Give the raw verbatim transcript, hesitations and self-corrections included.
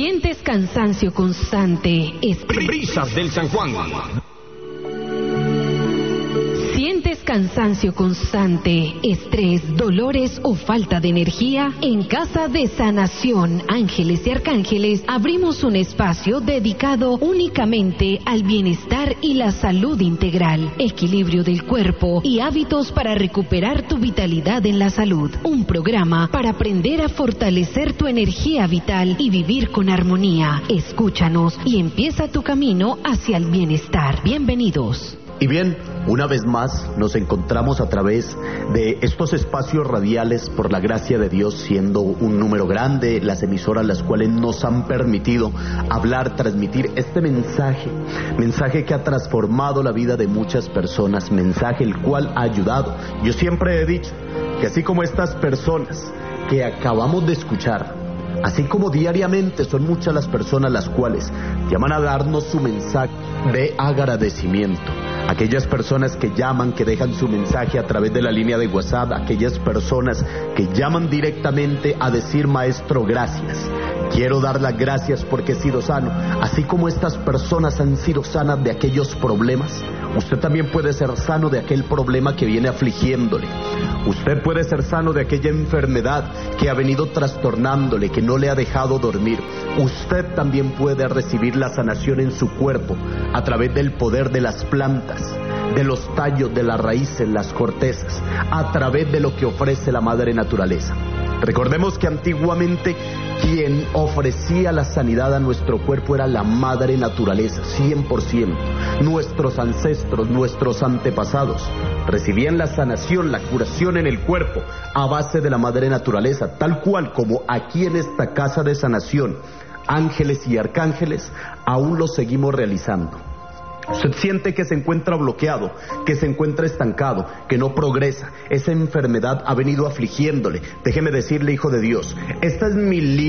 ¿Sientes cansancio constante? Estrés? Brisas del San Juan. ¿Sientes cansancio constante, estrés, dolores o falta de energía? En Casa de Sanación Ángeles y Arcángeles abrimos un espacio dedicado únicamente al bienestar y la salud integral, equilibrio del cuerpo y hábitos para recuperar tu vitalidad en la salud. Un programa para aprender a fortalecer tu energía vital y vivir con armonía. Escúchanos y empieza tu camino hacia el bienestar. Bienvenidos. Y bien, una vez más nos encontramos a través de estos espacios radiales, por la gracia de Dios, siendo un número grande las emisoras las cuales nos han permitido hablar, transmitir este mensaje, mensaje que ha transformado la vida de muchas personas, mensaje el cual ha ayudado. Yo siempre he dicho que así como estas personas que acabamos de escuchar, así como diariamente son muchas las personas las cuales llaman a darnos su mensaje de agradecimiento, aquellas personas que llaman, que dejan su mensaje a través de la línea de WhatsApp, aquellas personas que llaman directamente a decir: maestro, gracias, quiero dar las gracias porque he sido sano. Así como estas personas han sido sanas de aquellos problemas, usted también puede ser sano de aquel problema que viene afligiéndole. Usted puede ser sano de aquella enfermedad que ha venido trastornándole, que no le ha dejado dormir. Usted también puede recibir la sanación en su cuerpo a través del poder de las plantas, de los tallos, de las raíces, las cortezas, a través de lo que ofrece la madre naturaleza. Recordemos que antiguamente quien ofrecía la sanidad a nuestro cuerpo era la madre naturaleza, cien por ciento. Nuestros ancestros, nuestros antepasados recibían la sanación, la curación en el cuerpo a base de la madre naturaleza, tal cual como aquí en esta casa de sanación, Ángeles y Arcángeles, aún lo seguimos realizando. Usted siente que se encuentra bloqueado, que se encuentra estancado, que no progresa, esa enfermedad ha venido afligiéndole. Déjeme decirle, hijo de Dios, esta es mi